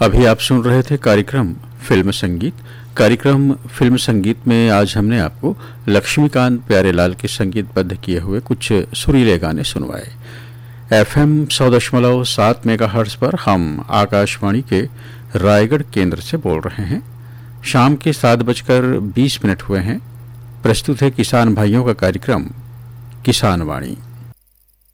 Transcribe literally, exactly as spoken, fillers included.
अभी आप सुन रहे थे कार्यक्रम फिल्म संगीत। कार्यक्रम फिल्म संगीत में आज हमने आपको लक्ष्मीकांत प्यारेलाल के संगीतबद्ध किए हुए कुछ सुरीले गाने सुनवाए। एफएम सौ दशमलव सात मेगाहर्ट्ज पर हम आकाशवाणी के रायगढ़ केंद्र से बोल रहे हैं। शाम के सात बजकर बीस मिनट हुए हैं। प्रस्तुत है किसान भाइयों का कार्यक्रम किसान वाणी।